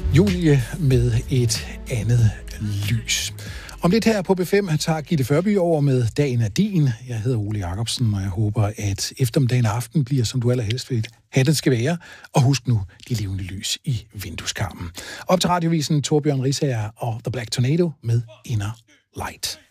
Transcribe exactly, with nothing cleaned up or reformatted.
Julie med et andet lys. Om lidt her på B fem tager Gitte Førby over med Dagen er din. Jeg hedder Ole Jacobsen, og jeg håber, at eftermiddagen og aften bliver, som du allerhelst vil have den skal være. Og husk nu de levende lys i vindueskarmen. Op til radiovisen Torbjørn Risager og The Black Tornado med Inner Light.